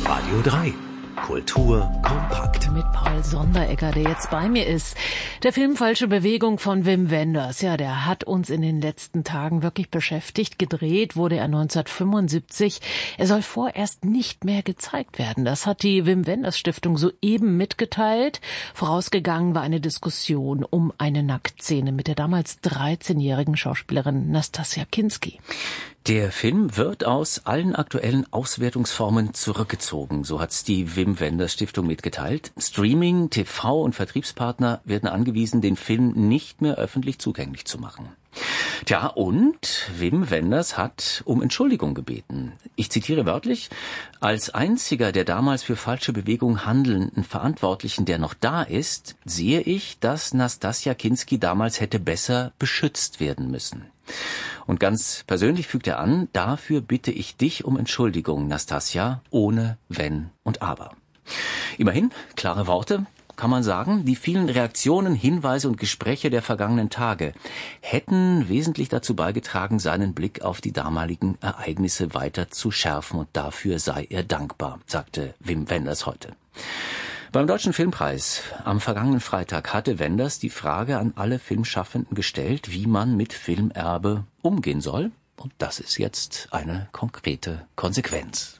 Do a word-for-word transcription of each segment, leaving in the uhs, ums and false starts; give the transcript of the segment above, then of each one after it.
Radio drei. Kultur kompakt. Mit Paul Sonderegger, der jetzt bei mir ist. Der Film Falsche Bewegung von Wim Wenders, ja, der hat uns in den letzten Tagen wirklich beschäftigt. Gedreht wurde er neunzehnhundertfünfundsiebzig. Er soll vorerst nicht mehr gezeigt werden. Das hat die Wim Wenders Stiftung soeben mitgeteilt. Vorausgegangen war eine Diskussion um eine Nacktszene mit der damals dreizehnjährigen Schauspielerin Nastassja Kinski. Der Film wird aus allen aktuellen Auswertungsformen zurückgezogen, so hat's die Wim Wenders Stiftung mitgeteilt. Streaming, T V und Vertriebspartner werden angewiesen, den Film nicht mehr öffentlich zugänglich zu machen. Tja, und Wim Wenders hat um Entschuldigung gebeten. Ich zitiere wörtlich: Als einziger der damals für Falsche Bewegung handelnden Verantwortlichen, der noch da ist, sehe ich, dass Nastassja Kinski damals hätte besser beschützt werden müssen. Und ganz persönlich fügt er an: Dafür bitte ich dich um Entschuldigung, Nastassja, ohne Wenn und Aber. Immerhin, klare Worte, kann man sagen. Die vielen Reaktionen, Hinweise und Gespräche der vergangenen Tage hätten wesentlich dazu beigetragen, seinen Blick auf die damaligen Ereignisse weiter zu schärfen. Und dafür sei er dankbar, sagte Wim Wenders heute. Beim Deutschen Filmpreis am vergangenen Freitag hatte Wenders die Frage an alle Filmschaffenden gestellt, wie man mit Filmerbe umgehen soll. Und das ist jetzt eine konkrete Konsequenz.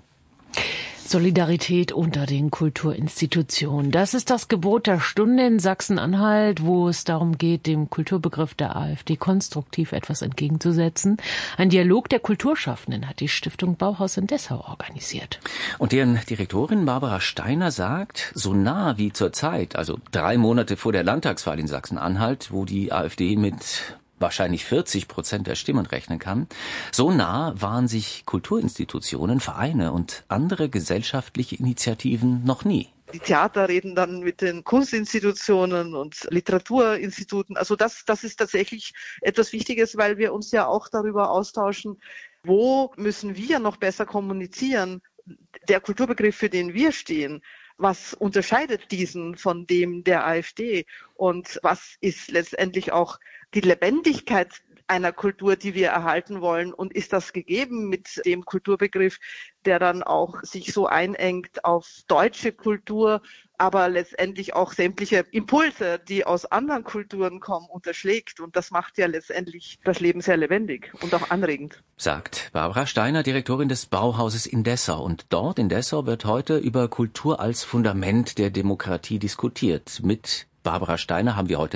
Solidarität unter den Kulturinstitutionen. Das ist das Gebot der Stunde in Sachsen-Anhalt, wo es darum geht, dem Kulturbegriff der AfD konstruktiv etwas entgegenzusetzen. Ein Dialog der Kulturschaffenden hat die Stiftung Bauhaus in Dessau organisiert. Und deren Direktorin Barbara Steiner sagt, so nah wie zur Zeit, also drei Monate vor der Landtagswahl in Sachsen-Anhalt, wo die AfD mit wahrscheinlich vierzig Prozent der Stimmen rechnen kann, so nah waren sich Kulturinstitutionen, Vereine und andere gesellschaftliche Initiativen noch nie. Die Theater reden dann mit den Kunstinstitutionen und Literaturinstituten. Also das, das ist tatsächlich etwas Wichtiges, weil wir uns ja auch darüber austauschen, wo müssen wir noch besser kommunizieren, der Kulturbegriff, für den wir stehen. Was unterscheidet diesen von dem der AfD? Und was ist letztendlich auch die Lebendigkeit einer Kultur, die wir erhalten wollen? Und ist das gegeben mit dem Kulturbegriff, der dann auch sich so einengt auf deutsche Kultur, aber letztendlich auch sämtliche Impulse, die aus anderen Kulturen kommen, unterschlägt? Und das macht ja letztendlich das Leben sehr lebendig und auch anregend. Sagt Barbara Steiner, Direktorin des Bauhauses in Dessau. Und dort in Dessau wird heute über Kultur als Fundament der Demokratie diskutiert. Mit Barbara Steiner haben wir heute